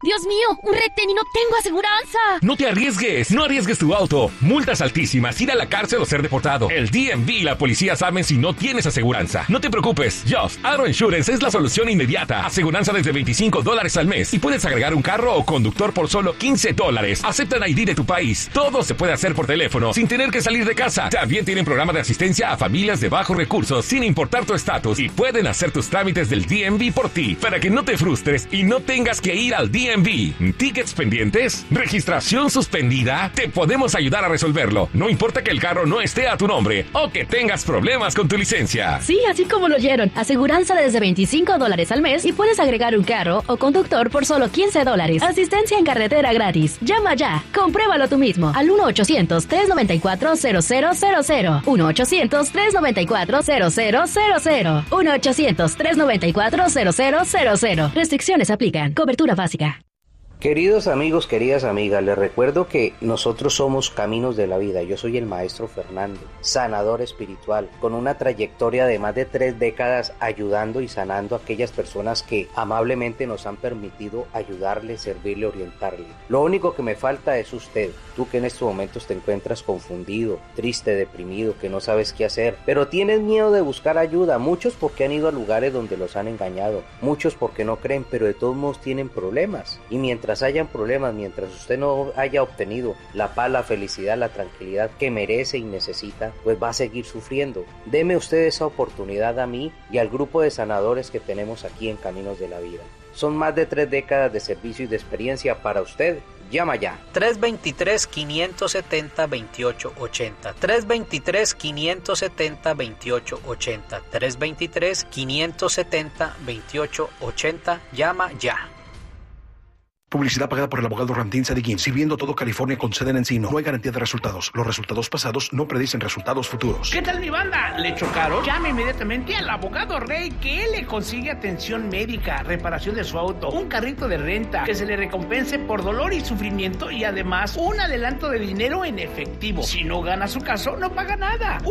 ¡Dios mío! ¡Un retén y no tengo aseguranza! ¡No te arriesgues! ¡No arriesgues tu auto! Multas altísimas, ir a la cárcel o ser deportado. El DMV y la policía saben si no tienes aseguranza. No te preocupes. Just Auto Insurance es la solución inmediata. Aseguranza desde $25 al mes. Y puedes agregar un carro o conductor por solo $15. Aceptan ID de tu país. Todo se puede hacer por teléfono, sin tener que salir de casa. También tienen programa de asistencia a familias de bajos recursos, sin importar tu estatus. Y pueden hacer tus trámites del DMV por ti, para que no te frustres y no tengas que ir al DMV. ¿Tickets pendientes? ¿Registración suspendida? Te podemos ayudar a resolverlo. No importa que el carro no esté a tu nombre o que tengas problemas con tu licencia. Sí, así como lo oyeron. Aseguranza desde $25 al mes y puedes agregar un carro o conductor por solo $15. Asistencia en carretera gratis. Llama ya. Compruébalo tú mismo al 1-800-394-0000. 1-800-394-0000. 1-800-394-0000. Restricciones aplican. Cobertura básica. Queridos amigos, queridas amigas, les recuerdo que nosotros somos Caminos de la Vida. Yo soy el maestro Fernando, sanador espiritual, con una trayectoria de más de 3 décadas ayudando y sanando a aquellas personas que amablemente nos han permitido ayudarle, servirle, orientarle. Lo único que me falta es usted, tú que en estos momentos te encuentras confundido, triste, deprimido, que no sabes qué hacer, pero tienes miedo de buscar ayuda. Muchos porque han ido a lugares donde los han engañado, muchos porque no creen, pero de todos modos tienen problemas. Y mientras hayan problemas, mientras usted no haya obtenido la paz, la felicidad, la tranquilidad que merece y necesita, pues va a seguir sufriendo. Deme usted esa oportunidad a mí y al grupo de sanadores que tenemos aquí en Caminos de la Vida. Son más de 3 décadas de servicio y de experiencia para usted. Llama ya. 323-570-2880. 323-570-2880. 323-570-2880. Llama ya. Publicidad pagada por el abogado Ramtín Sadiquín, sirviendo todo California con sede en Encino. No hay garantía de resultados. Los resultados pasados no predicen resultados futuros. ¿Qué tal, mi banda? ¿Le chocaron? Llame inmediatamente al abogado Rey, que él le consigue atención médica, reparación de su auto, un carrito de renta, que se le recompense por dolor y sufrimiento y además un adelanto de dinero en efectivo. Si no gana su caso, no paga nada.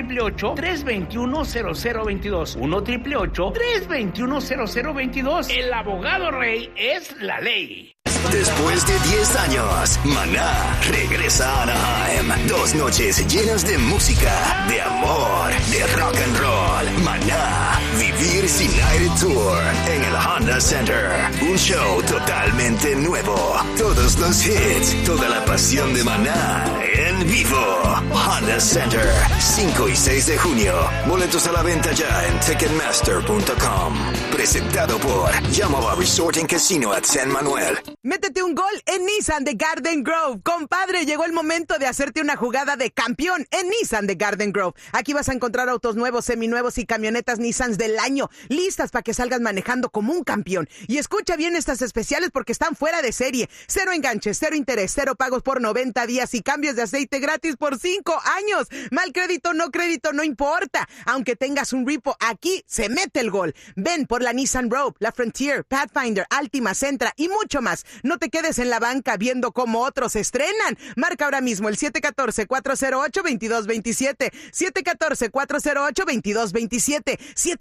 1-888-321-0022. 1-888-321-0022. El abogado Rey es la ley. Después de 10 años, Maná regresa a Anaheim. 2 noches llenas de música, de amor, de rock and roll. Maná, Vivir Sin Aire Tour en el Honda Center. Un show totalmente nuevo. Todos los hits, toda la pasión de Maná en vivo. Honda Center, 5 y 6 de junio. Boletos a la venta ya en Ticketmaster.com. Presentado por Yamaha Resort and Casino at San Manuel. Métete un gol en Nissan de Garden Grove. Compadre, llegó el momento de hacerte una jugada de campeón en Nissan de Garden Grove. Aquí vas a encontrar autos nuevos, seminuevos y camionetas Nissan del año, listas para que salgas manejando como un campeón. Y escucha bien estas especiales porque están fuera de serie. 0 enganches, 0 interés, 0 pagos por 90 días y cambios de aceite gratis por 5 años. Mal crédito, no importa. Aunque tengas un repo, aquí se mete el gol. Ven por la Nissan Rogue, la Frontier, Pathfinder, Altima, Sentra y mucho más. No te quedes en la banca viendo cómo otros estrenan. Marca ahora mismo el 714-408-2227. 714-408-2227.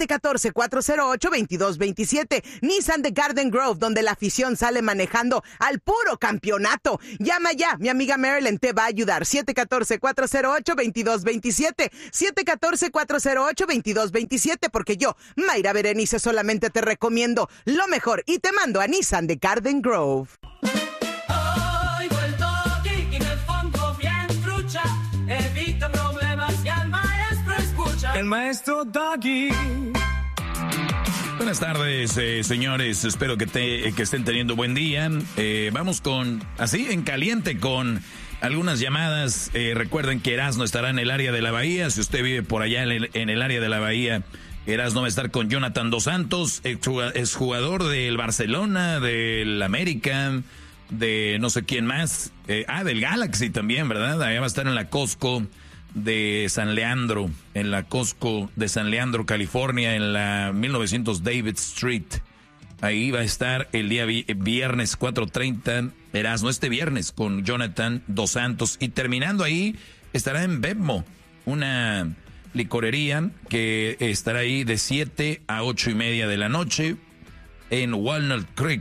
714-408-2227. Nissan de Garden Grove, donde la afición sale manejando al puro campeonato. Llama ya, mi amiga Marilyn te va a ayudar. 714-408-2227. 714-408-2227, porque yo, Mayra Berenice, solamente te recomiendo lo mejor y te mando a Nissan de Garden Grove. Oigo el toque y me pongo bien trucha, evito problemas y al maestro escucha. El maestro Doggy. Buenas tardes, señores. Espero que estén teniendo buen día. Vamos con, así, en caliente, con algunas llamadas. Recuerden que Erasmo estará en el área de la Bahía. Si usted vive por allá en el área de la Bahía, Erasmo va a estar con Jonathan Dos Santos, exjugador del Barcelona, del América, de no sé quién más. Del Galaxy también, ¿verdad? Allá va a estar en la Costco de San Leandro, California, en la 1900 David Street. Ahí va a estar el día viernes 4:30, Erasmo, este viernes, con Jonathan Dos Santos. Y terminando ahí, estará en Bevmo, una licorería que estará ahí de 7 a 8:30 de la noche en Walnut Creek.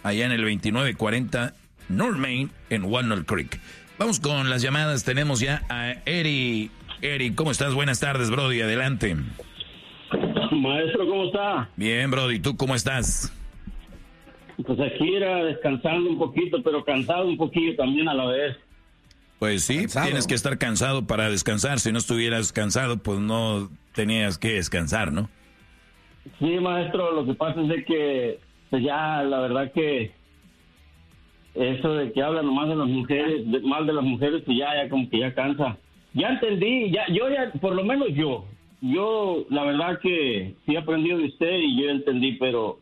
allá en el 2940 North Main en Walnut Creek. Vamos con las llamadas. Tenemos ya a Eri. Eri, ¿cómo estás? Buenas tardes, Brody. Adelante. Maestro, ¿cómo está? Bien, Brody. ¿Tú cómo estás? Pues aquí era descansando un poquito, pero cansado un poquillo también a la vez. Pues sí, cansado. Tienes que estar cansado para descansar. Si no estuvieras cansado, pues no tenías que descansar, ¿no? Sí, maestro, lo que pasa es de que pues ya la verdad que eso de que hablan nomás de las mujeres, mal de las mujeres, pues ya como que ya cansa. Ya entendí, yo por lo menos yo la verdad que sí he aprendido de usted y yo entendí, pero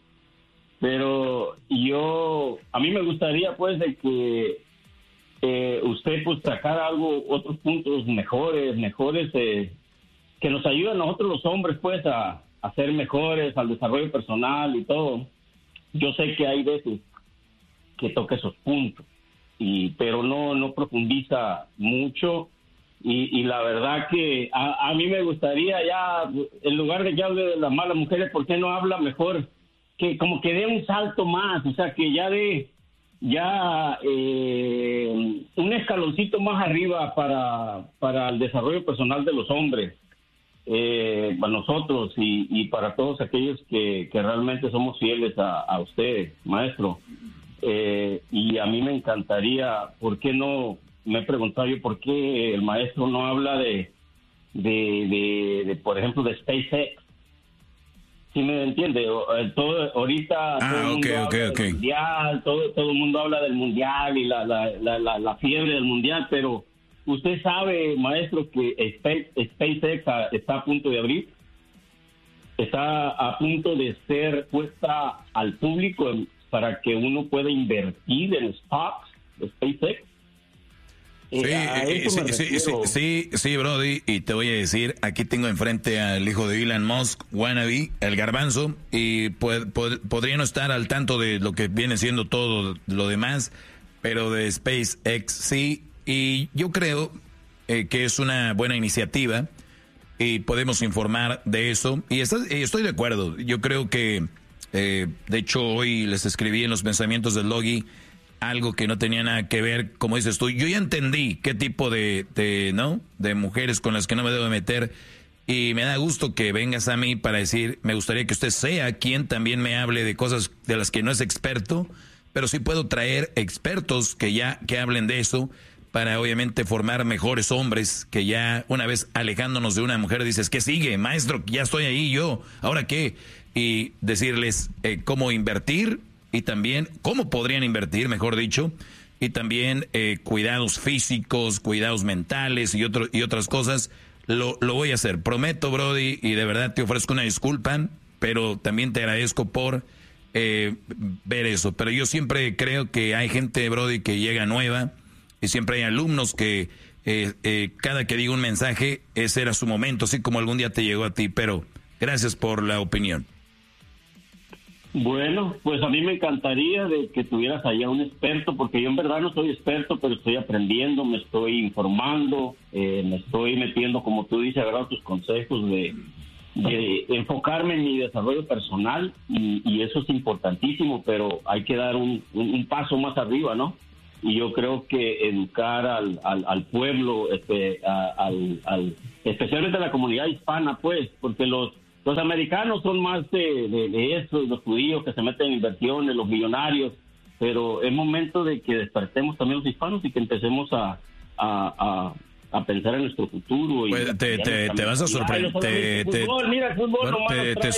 yo, a mí me gustaría pues de que usted pues sacara otros puntos mejores, que nos ayuden a nosotros los hombres pues a ser mejores, al desarrollo personal y todo. Yo sé que hay veces que toca esos puntos, pero no profundiza mucho y la verdad que a mí me gustaría ya, en lugar de que hable de las malas mujeres, ¿por qué no habla mejor? Que como que dé un salto más, o sea, que ya dé un escaloncito más arriba para el desarrollo personal de los hombres, para nosotros y para todos aquellos que realmente somos fieles a usted, maestro. Y a mí me encantaría, ¿por qué no? Me he preguntado yo por qué el maestro no habla de por ejemplo, de SpaceX. ¿Sí me entiende? Ahorita todo el mundo habla del mundial, todo el mundo habla del mundial y la fiebre del mundial, pero usted sabe, maestro, que SpaceX está a punto de abrir, está a punto de ser puesta al público para que uno pueda invertir en stocks de SpaceX. Sí, Brody, y te voy a decir, aquí tengo enfrente al hijo de Elon Musk, wannabe, el garbanzo, y podría no estar al tanto de lo que viene siendo todo lo demás, pero de SpaceX sí, y yo creo que es una buena iniciativa y podemos informar de eso, y estoy de acuerdo. Yo creo que, de hecho, hoy les escribí en los pensamientos del Logi algo que no tenía nada que ver, como dices tú. Yo ya entendí qué tipo de mujeres con las que no me debo meter, y me da gusto que vengas a mí para decir, me gustaría que usted sea quien también me hable de cosas de las que no es experto, pero sí puedo traer expertos que hablen de eso, para obviamente formar mejores hombres, que ya una vez alejándonos de una mujer dices, ¿qué sigue? Maestro, ya estoy ahí yo, ¿ahora qué? Y decirles cómo invertir, y también cómo podrían invertir, mejor dicho, y también cuidados físicos, cuidados mentales y otras cosas. Lo voy a hacer, prometo, Brody, y de verdad te ofrezco una disculpa, pero también te agradezco por ver eso. Pero yo siempre creo que hay gente, Brody, que llega nueva, y siempre hay alumnos que cada que digo un mensaje, ese era su momento, así como algún día te llegó a ti, pero gracias por la opinión. Bueno, pues a mí me encantaría de que tuvieras allá un experto, porque yo en verdad no soy experto, pero estoy aprendiendo, me estoy informando, me estoy metiendo, como tú dices, ¿verdad?, tus consejos de enfocarme en mi desarrollo personal, y eso es importantísimo, pero hay que dar un paso más arriba, ¿no? Y yo creo que educar al pueblo, especialmente a la comunidad hispana, pues, porque los americanos son más de eso, los judíos que se meten en inversiones, los millonarios, pero es momento de que despertemos también los hispanos y que empecemos a pensar en nuestro futuro. Pues te vas a sorprender. Te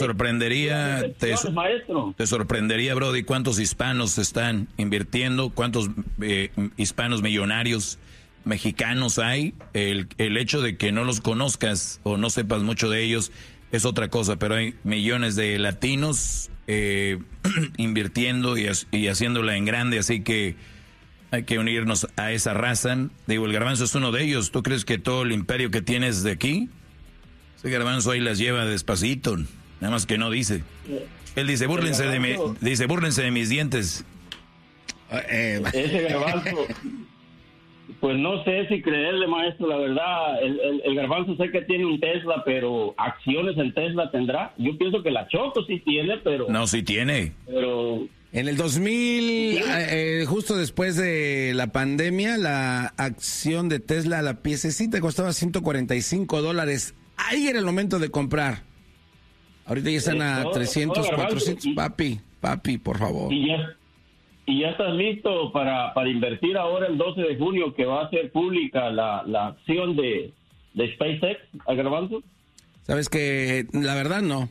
sorprendería, Brody, cuántos hispanos están invirtiendo, cuántos hispanos millonarios mexicanos hay. El hecho de que no los conozcas o no sepas mucho de ellos es otra cosa, pero hay millones de latinos invirtiendo y haciéndola en grande, así que hay que unirnos a esa raza. Digo, el garbanzo es uno de ellos. ¿Tú crees que todo el imperio que tienes de aquí? Ese garbanzo ahí las lleva despacito, nada más que no dice. Él dice, búrlense de mis dientes. Ese garbanzo, pues no sé si creerle, maestro, la verdad. El garbanzo sé que tiene un Tesla, pero acciones en Tesla tendrá. Yo pienso que la Choco sí tiene, pero... No, sí tiene. Pero En el 2000, justo después de la pandemia, la acción de Tesla, la piececita costaba $145. Ahí era el momento de comprar. Ahorita ya están a 300, 400. Papi, por favor. Y ya estás listo para invertir ahora el 12 de junio que va a ser pública la acción de SpaceX, Garbanzo. Sabes que la verdad no.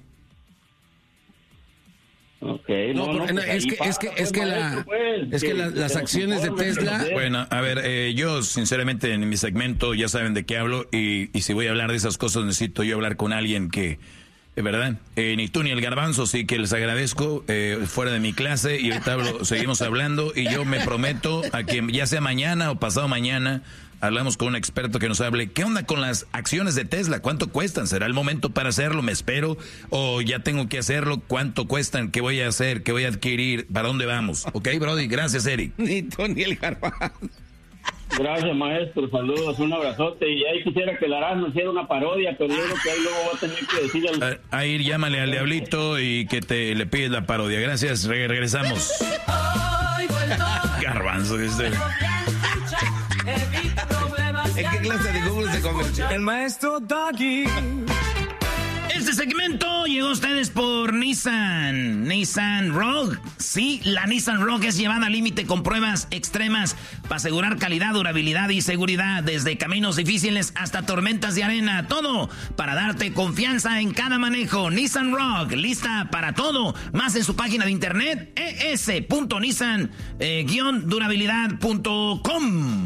Okay, las acciones de Tesla. Bueno, a ver, yo sinceramente en mi segmento ya saben de qué hablo y si voy a hablar de esas cosas necesito yo hablar con alguien que, ¿verdad? Ni tú ni el Garbanzo, sí que les agradezco fuera de mi clase y ahorita seguimos hablando y yo me prometo a que ya sea mañana o pasado mañana hablamos con un experto que nos hable. ¿Qué onda con las acciones de Tesla? ¿Cuánto cuestan? ¿Será el momento para hacerlo? ¿Me espero? ¿O ya tengo que hacerlo? ¿Cuánto cuestan? ¿Qué voy a hacer? ¿Qué voy a adquirir? ¿Para dónde vamos? Ok, Brody, gracias, Eric. Ni tú ni el Garbanzo. Gracias, maestro. Saludos, un abrazote. Y ahí quisiera que Larano hiciera una parodia, pero yo creo que ahí luego va a tener que decir... Ahí llámale al Diablito y que le pides la parodia. Gracias, regresamos. Garbanzo, ¿En qué clase de Google se convirtió? El maestro Doggy. Este segmento llegó a ustedes por Nissan Rogue. Sí, la Nissan Rogue es llevada al límite con pruebas extremas para asegurar calidad, durabilidad y seguridad. Desde caminos difíciles hasta tormentas de arena. Todo para darte confianza en cada manejo. Nissan Rogue, lista para todo. Más en su página de internet, es.nissan-durabilidad.com.